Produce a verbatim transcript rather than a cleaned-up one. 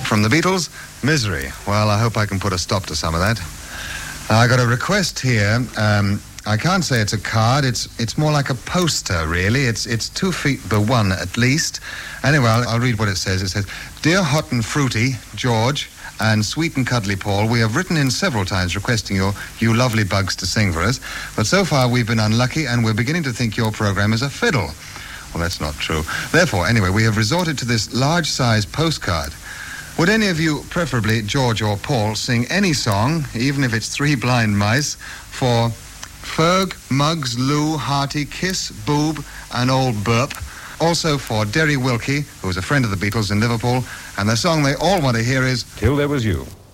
From the Beatles, Misery. Well, I hope I can put a stop to some of that. I got a request here. Um, I can't say it's a card. It's it's more like a poster, really. It's it's two feet by one at least. Anyway, I'll, I'll read what it says. It says, "Dear Hot and Fruity, George, and Sweet and Cuddly Paul, we have written in several times requesting your, you lovely bugs to sing for us, but so far we've been unlucky and we're beginning to think your program is a fiddle." Well, that's not true. Therefore, anyway, we have resorted to this large-size postcard. Would any of you, preferably George or Paul, sing any song, even if it's Three Blind Mice, for Ferg, Muggs, Lou, Hearty, Kiss, Boob, and Old Burp? Also for Derry Wilkie, who was a friend of the Beatles in Liverpool, and the song they all want to hear is Till There Was You.